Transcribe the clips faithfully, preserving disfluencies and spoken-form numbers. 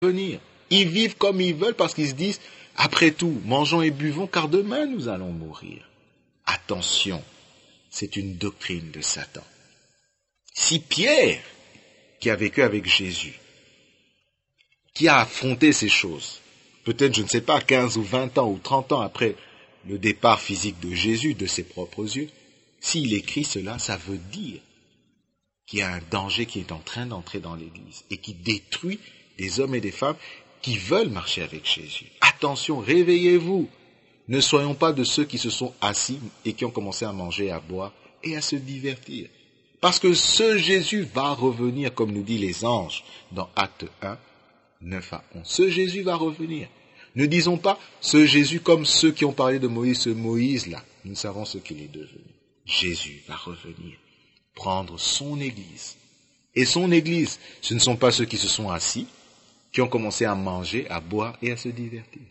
venir. Ils vivent comme ils veulent parce qu'ils se disent, après tout, mangeons et buvons car demain nous allons mourir. Attention, c'est une doctrine de Satan. Si Pierre, qui a vécu avec Jésus, qui a affronté ces choses, peut-être, je ne sais pas, quinze ou vingt ans ou trente ans après le départ physique de Jésus de ses propres yeux, s'il écrit cela, ça veut dire qu'il y a un danger qui est en train d'entrer dans l'Église et qui détruit des hommes et des femmes qui veulent marcher avec Jésus. Attention, réveillez-vous. Ne soyons pas de ceux qui se sont assis et qui ont commencé à manger, à boire et à se divertir. Parce que ce Jésus va revenir, comme nous dit les anges dans Acte un, neuf à onze. Ce Jésus va revenir. Ne disons pas ce Jésus comme ceux qui ont parlé de Moïse, ce Moïse-là. Nous savons ce qu'il est devenu. Jésus va revenir, prendre son Église. Et son Église, ce ne sont pas ceux qui se sont assis, qui ont commencé à manger, à boire et à se divertir.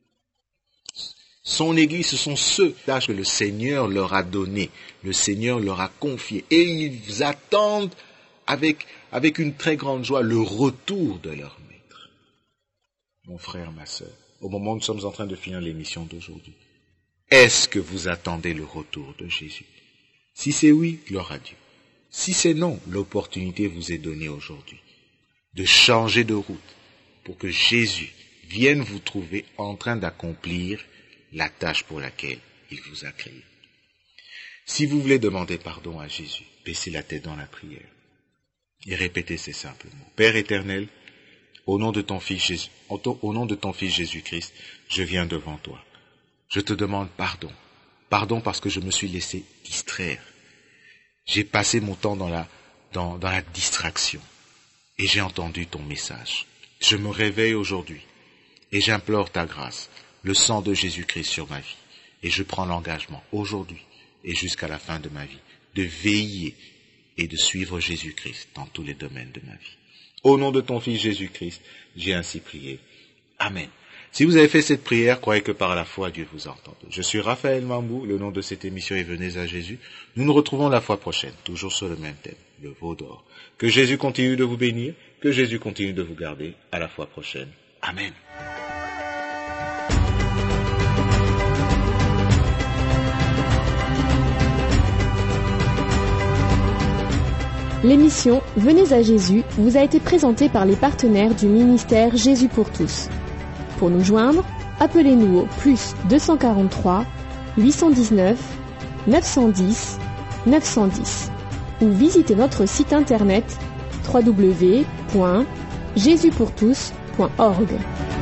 Son Église, ce sont ceux que le Seigneur leur a donné, le Seigneur leur a confié. Et ils attendent avec, avec une très grande joie le retour de leur Maître. Mon frère, ma sœur, au moment où nous sommes en train de finir l'émission d'aujourd'hui, est-ce que vous attendez le retour de Jésus? Si c'est oui, gloire à Dieu. Si c'est non, l'opportunité vous est donnée aujourd'hui de changer de route pour que Jésus vienne vous trouver en train d'accomplir la tâche pour laquelle il vous a créé. Si vous voulez demander pardon à Jésus, baissez la tête dans la prière et répétez ces simples mots. Père éternel, au nom de ton Fils Jésus, au nom de ton Fils Jésus-Christ, je viens devant toi. Je te demande pardon. Pardon parce que je me suis laissé distraire. J'ai passé mon temps dans la, dans, dans la distraction et j'ai entendu ton message. Je me réveille aujourd'hui et j'implore ta grâce, le sang de Jésus-Christ sur ma vie. Et je prends l'engagement aujourd'hui et jusqu'à la fin de ma vie de veiller et de suivre Jésus-Christ dans tous les domaines de ma vie. Au nom de ton Fils Jésus-Christ, j'ai ainsi prié. Amen. Si vous avez fait cette prière, croyez que par la foi, Dieu vous a entendu. Je suis Raphaël Mambou, le nom de cette émission est Venez à Jésus. Nous nous retrouvons la fois prochaine, toujours sur le même thème, le veau d'or. Que Jésus continue de vous bénir, que Jésus continue de vous garder. À la fois prochaine. Amen. L'émission Venez à Jésus vous a été présentée par les partenaires du ministère Jésus pour tous. Pour nous joindre, appelez-nous au plus deux cent quarante-trois, huit cent dix-neuf, neuf cent dix, neuf cent dix ou visitez notre site internet w w w point jésus pour tous point org.